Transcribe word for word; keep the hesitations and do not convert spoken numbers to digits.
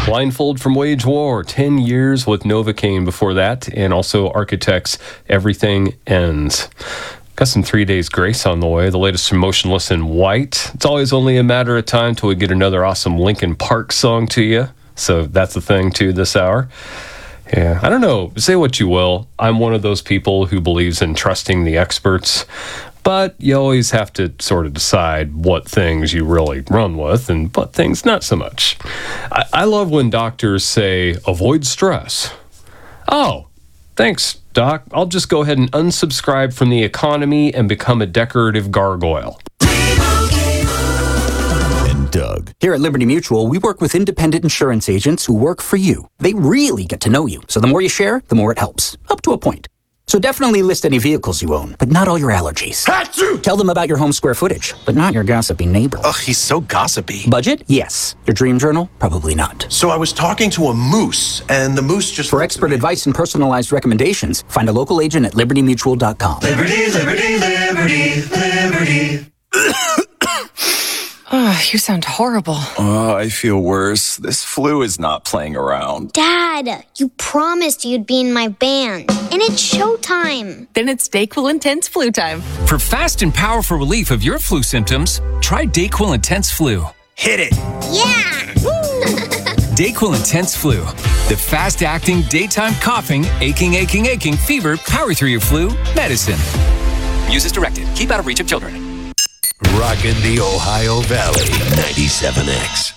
Blindfold from Wage War, ten years with Novocaine before that, and also Architects, Everything Ends. Got some Three Days Grace on the way, the latest from Motionless in White. It's always only a matter of time till we get another awesome Linkin Park song to you. So that's the thing, too, this hour. Yeah, I don't know. Say what you will. I'm one of those people who believes in trusting the experts. But you always have to sort of decide what things you really run with and what things not so much. I, I love when doctors say, avoid stress. Oh, thanks, Doc. I'll just go ahead and unsubscribe from the economy and become a decorative gargoyle. And Doug. Here at Liberty Mutual, we work with independent insurance agents who work for you. They really get to know you. So the more you share, the more it helps. Up to a point. So definitely list any vehicles you own, but not all your allergies. Achoo! Tell them about your home square footage, but not your gossipy neighbor. Ugh, he's so gossipy. Budget? Yes. Your dream journal? Probably not. So I was talking to a moose, and the moose just... For expert advice and personalized recommendations, find a local agent at liberty mutual dot com. Liberty, liberty, liberty, liberty. Oh, you sound horrible. Oh, I feel worse. This flu is not playing around. Dad, you promised you'd be in my band, and it's showtime. Then it's DayQuil Intense Flu time. For fast and powerful relief of your flu symptoms, try DayQuil Intense Flu. Hit it. Yeah! DayQuil Intense Flu. The fast-acting, daytime coughing, aching, aching, aching, fever, power through your flu medicine. Use as directed. Keep out of reach of children. Rockin' the Ohio Valley, ninety-seven X.